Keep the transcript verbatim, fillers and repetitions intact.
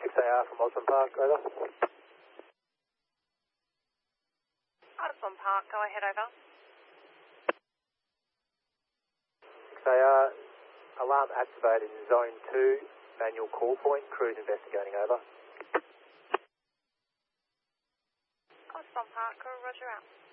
six A R from Osborne Park, over. Osborne Park, go ahead, over. six A R, alarm activated in zone two, manual call point, crews investigating, over. Osborne Park, roger out.